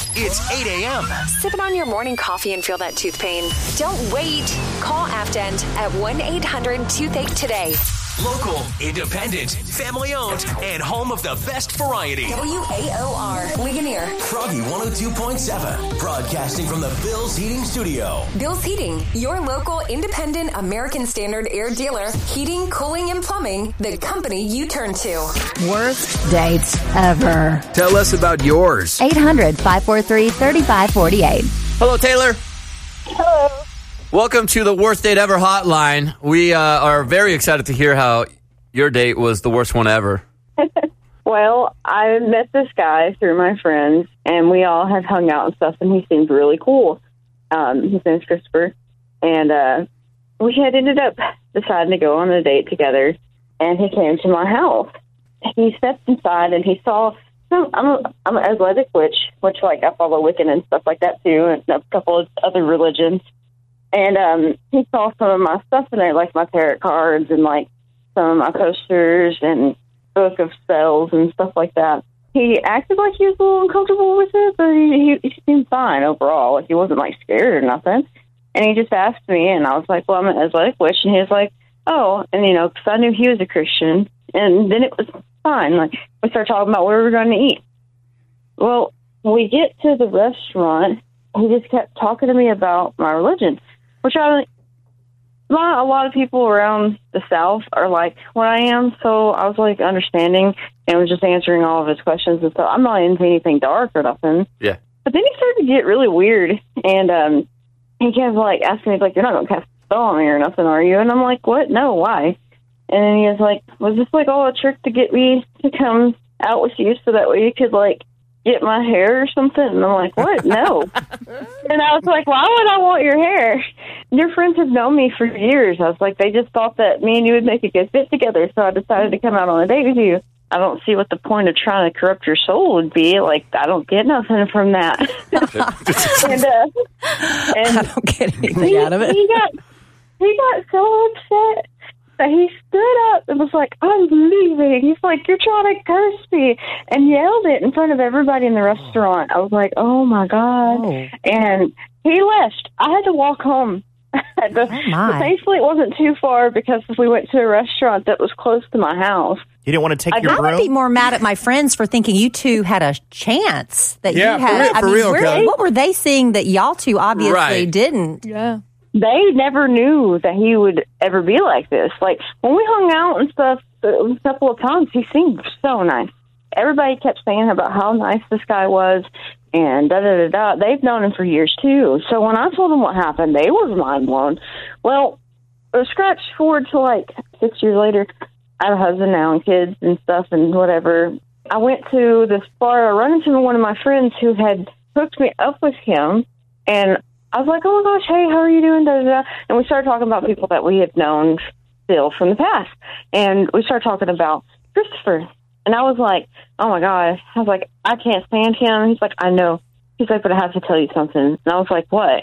It's 8 a.m. Sipping on your morning coffee and feel that tooth pain? Don't wait. Call Afdent at 1-800-TOOTHACHE today. Local, independent, family-owned, and home of the best variety. WAOR, Ligonier. Froggy 102.7, broadcasting from the Bill's Heating Studio. Bill's Heating, your local independent American Standard air dealer. Heating, cooling, and plumbing, the company you turn to. Worst dates ever. Tell us about yours. 800-543-3548. Hello, Taylor. Hello. Welcome to the Worst Date Ever hotline. We are very excited to hear how your date was the worst one ever. Well, I met this guy through my friends, and we all have hung out and stuff, and he seemed really cool. His name's Christopher, and we had ended up deciding to go on a date together, and he came to my house. He stepped inside, and he saw I'm an athletic witch, which, like, I follow Wiccan and stuff like that, too, and a couple of other religions. And he saw some of my stuff in there, like my tarot cards and, like, some of my posters and book of spells and stuff like that. He acted like he was a little uncomfortable with it, but he seemed fine overall. Like, he wasn't, like, scared or nothing. And he just asked me, and I was like, well, I'm an athletic witch. And he was like, oh, and, you know, because I knew he was a Christian. And then it was fine. Like, we started talking about where we were going to eat. Well, we get to the restaurant. He just kept talking to me about my religion. Which a lot of people around the South are like what I am, so I was like understanding and was just answering all of his questions and stuff. I'm not into anything dark or nothing. Yeah. But then he started to get really weird, and he kept like asking me, like, "You're not gonna cast a spell on me or nothing, are you?" And I'm like, "What? No, why?" And then he was like, "Was this like all a trick to get me to come out with you so that way you could like get my hair or something?" And I'm like, "What? No." And I was like, "Why would I want your hair? Your friends have known me for years." I was like, "They just thought that me and you would make a good fit together, so I decided to come out on a date with you. I don't see what the point of trying to corrupt your soul would be. Like, I don't get nothing from that." and I don't get anything out of it. He got so upset that he stood up and was like, "I'm leaving." He's like, "You're trying to curse me," and yelled it in front of everybody in the restaurant. I was like, "Oh my God." Oh. And he left. I had to walk home. But thankfully, it wasn't too far because we went to a restaurant that was close to my house. You didn't want to take your broom? I would be more mad at my friends for thinking you two had a chance that you had. For real, what were they seeing that y'all two obviously didn't? Yeah. They never knew that he would ever be like this. Like, when we hung out and stuff a couple of times, he seemed so nice. Everybody kept saying about how nice this guy was, and da-da-da-da. They've known him for years, too. So when I told them what happened, they were mind blown. Well, scratch forward to, like, 6 years later. I have a husband now and kids and stuff and whatever. I went to this bar. I run into one of my friends who had hooked me up with him, and I was like, "Oh, my gosh, hey, how are you doing?" Da, da, da. And we started talking about people that we had known still from the past. And we started talking about Christopher. And I was like, "Oh, my God." I was like, "I can't stand him." He's like, "I know." He's like, "But I have to tell you something." And I was like, "What?"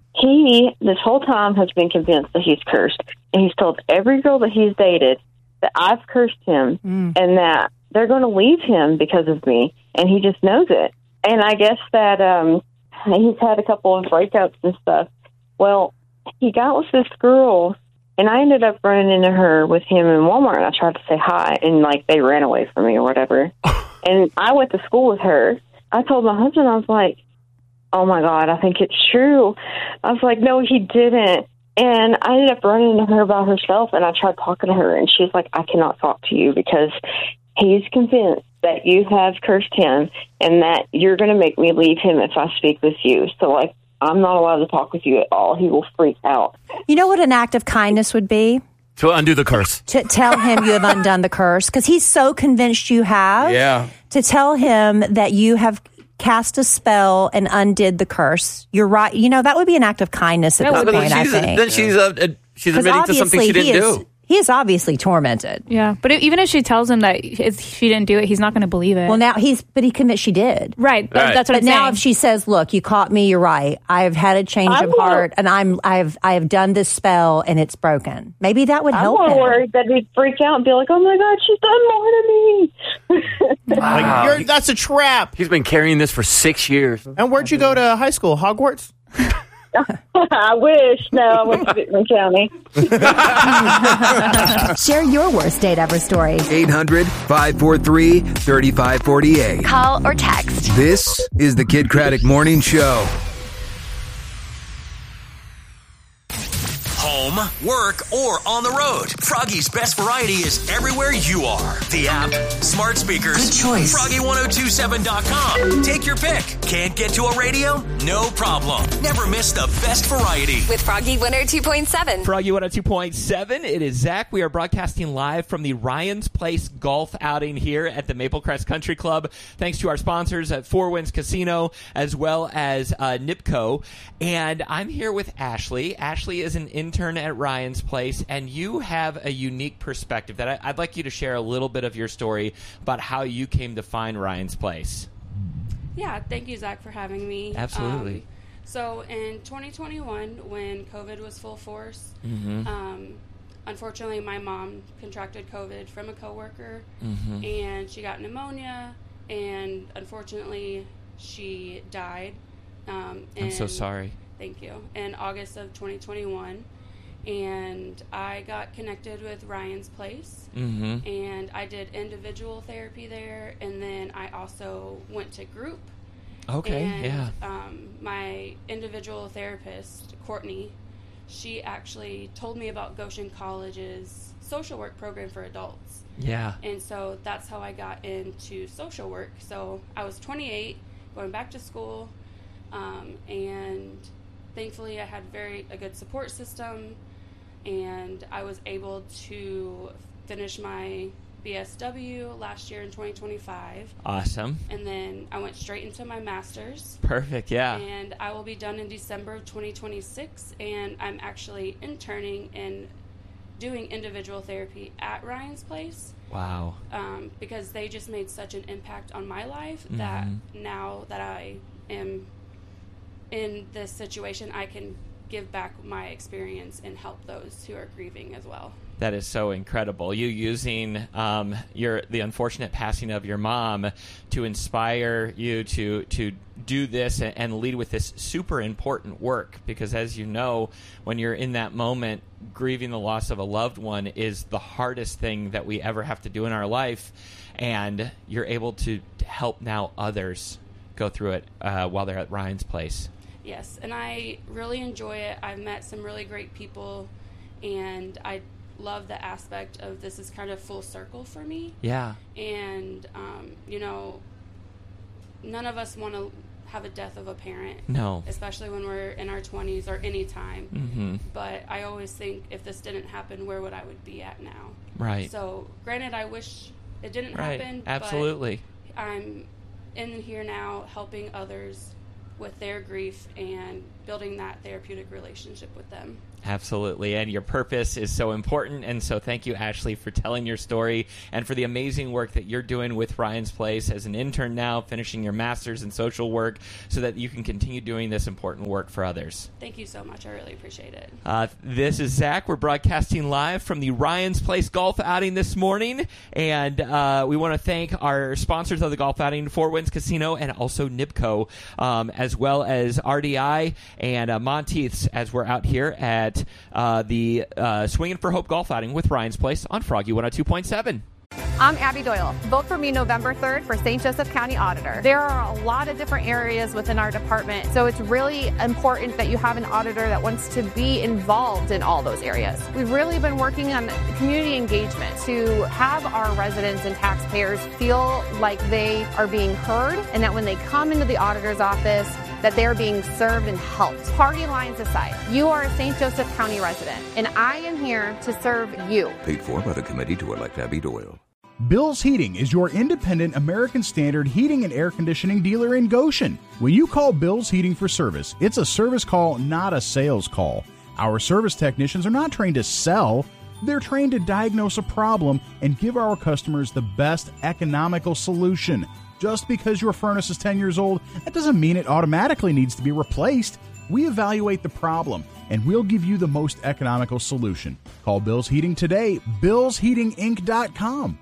He, this whole time, has been convinced that he's cursed. And he's told every girl that he's dated that I've cursed him and that they're going to leave him because of me. And he just knows it. And I guess that he's had a couple of breakups and stuff. Well, he got with this girl, and I ended up running into her with him in Walmart, and I tried to say hi, and, like, they ran away from me or whatever. And I went to school with her. I told my husband, I was like, "Oh, my God, I think it's true." I was like, "No, he didn't." And I ended up running into her about herself, and I tried talking to her, and she's like, "I cannot talk to you because he's convinced that you have cursed him and that you're going to make me leave him if I speak with you. So, like, I'm not allowed to talk with you at all. He will freak out." You know what an act of kindness would be? To undo the curse. To tell him you have undone the curse, because he's so convinced you have. Yeah. To tell him that you have cast a spell and undid the curse. You're right. You know, that would be an act of kindness at this point, I think. Then she's admitting to something she didn't do. He is obviously tormented. Yeah, but even if she tells him that she didn't do it, he's not going to believe it. Well, now he commits she did. Right. That's what I'm saying. But now if she says, look, you caught me, you're right. I've had a change of heart and I have done this spell and it's broken. Maybe that would help him. I'm worried that he'd freak out and be like, oh my God, she's done more to me. Wow. That's a trap. He's been carrying this for 6 years. And where'd you go to high school? Hogwarts? I wish. No, I went to Victorville County. Share your worst date ever story. 800-543-3548. Call or text. This is the Kid Craddock Morning Show. Home, work, or on the road. Froggy's best variety is everywhere you are. The app, smart speakers, good choice. Froggy1027.com. Take your pick. Can't get to a radio? No problem. Never miss the best variety. With Froggy 102.7. Froggy 102.7. It is Zach. We are broadcasting live from the Ryan's Place golf outing here at the Maple Crest Country Club. Thanks to our sponsors at Four Winds Casino as well as NIPCO. And I'm here with Ashley. Ashley is an intern at Ryan's Place, and you have a unique perspective that I'd like you to share a little bit of your story about how you came to find Ryan's Place. Yeah, thank you, Zach, for having me. Absolutely. So in 2021, when COVID was full force, unfortunately, my mom contracted COVID from a coworker, and she got pneumonia, and unfortunately, she died. I'm so sorry. Thank you. In August of 2021, and I got connected with Ryan's Place, and I did individual therapy there, and then I also went to group. Okay, and, my individual therapist, Courtney, she actually told me about Goshen College's social work program for adults. Yeah. And so that's how I got into social work. So I was 28, going back to school, and thankfully I had a good support system, and I was able to finish my BSW last year in 2025. Awesome. And then I went straight into my master's. Perfect, yeah. And I will be done in December of 2026, and I'm actually interning and doing individual therapy at Ryan's Place. Wow. Because they just made such an impact on my life that now that I am in this situation, I can give back my experience and help those who are grieving as well. That is so incredible. You using the unfortunate passing of your mom to inspire you to do this and lead with this super important work, because as you know, when you're in that moment, grieving the loss of a loved one is the hardest thing that we ever have to do in our life, and you're able to help now others go through it while they're at Ryan's Place. Yes, and I really enjoy it. I've met some really great people, and I love the aspect of this is kind of full circle for me. Yeah. And, none of us want to have a death of a parent. No. Especially when we're in our 20s or any time. But I always think if this didn't happen, where would I be at now? Right. So, granted, I wish it didn't happen. Absolutely. But I'm in here now helping others with their grief and building that therapeutic relationship with them. Absolutely, and your purpose is so important, and so thank you, Ashley, for telling your story and for the amazing work that you're doing with Ryan's Place as an intern now, finishing your master's in social work so that you can continue doing this important work for others. Thank you so much. I really appreciate it. This is Zach. We're broadcasting live from the Ryan's Place golf outing this morning, and we want to thank our sponsors of the golf outing, Four Winds Casino and also NIPCO, as well as RDI and Monteith's, as we're out here at the Swinging for Hope golf outing with Ryan's Place on Froggy 102.7. I'm Abby Doyle. Vote for me November 3rd for St. Joseph County Auditor. There are a lot of different areas within our department, so it's really important that you have an auditor that wants to be involved in all those areas. We've really been working on community engagement to have our residents and taxpayers feel like they are being heard, and that when they come into the auditor's office, that they're being served and helped. Party lines aside, you are a St. Joseph County resident, and I am here to serve you. Paid for by the committee to elect Abby Doyle. Bill's Heating is your independent American Standard heating and air conditioning dealer in Goshen. When you call Bill's Heating for service, it's a service call, not a sales call. Our service technicians are not trained to sell. They're trained to diagnose a problem and give our customers the best economical solution. Just because your furnace is 10 years old, that doesn't mean it automatically needs to be replaced. We evaluate the problem, and we'll give you the most economical solution. Call Bill's Heating today, billsheatinginc.com.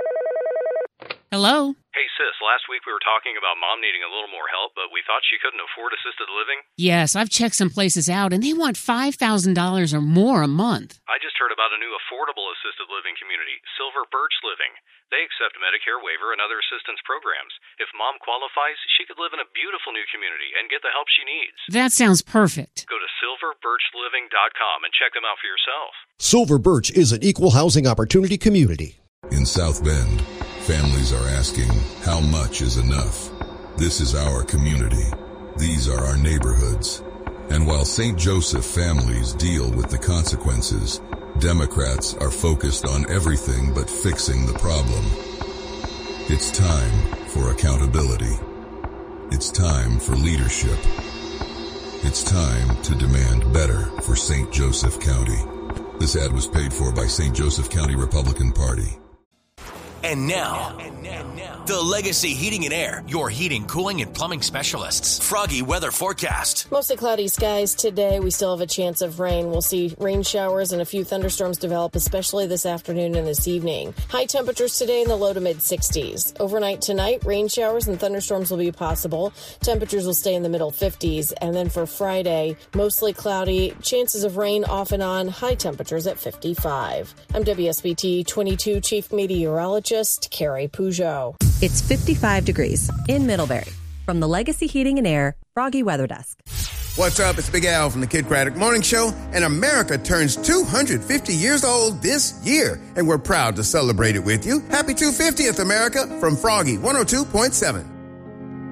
Hello? Hey, sis, last week we were talking about Mom needing a little more help, but we thought she couldn't afford assisted living. Yes, I've checked some places out, and they want $5,000 or more a month. I just heard about a new affordable assisted living community, Silver Birch Living. They accept Medicare waiver and other assistance programs. If Mom qualifies, she could live in a beautiful new community and get the help she needs. That sounds perfect. Go to silverbirchliving.com and check them out for yourself. Silver Birch is an equal housing opportunity community. In South Bend, families are asking, how much is enough? This is our community. These are our neighborhoods. And while St. Joseph families deal with the consequences, Democrats are focused on everything but fixing the problem. It's time for accountability. It's time for leadership. It's time to demand better for St. Joseph County. This ad was paid for by St. Joseph County Republican Party. And now, the Legacy Heating and Air, your heating, cooling, and plumbing specialists. Froggy weather forecast. Mostly cloudy skies today. We still have a chance of rain. We'll see rain showers and a few thunderstorms develop, especially this afternoon and this evening. High temperatures today in the low to mid 60s. Overnight tonight, rain showers and thunderstorms will be possible. Temperatures will stay in the middle 50s. And then for Friday, mostly cloudy, chances of rain off and on, high temperatures at 55. I'm WSBT 22 Chief Meteorologist Carrie Peugeot. It's 55 degrees in Middlebury. From the Legacy Heating and Air Froggy Weather Desk. What's up? It's Big Al from the Kid Craddock Morning Show, and America turns 250 years old this year, and we're proud to celebrate it with you. Happy 250th, America, from Froggy 102.7.